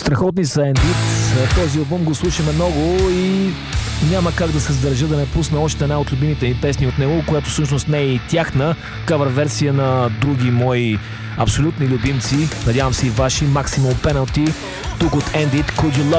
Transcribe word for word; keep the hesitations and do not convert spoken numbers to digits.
Страхотни са Endit. Този албум го слушаме много и няма как да се сдържа да не пусна още една от любимите ми песни от него, която всъщност не е и тяхна. Кавър версия на други мои абсолютни любимци. Надявам се и ваши. Maximum Penalty. Тук от Endit. Could You Love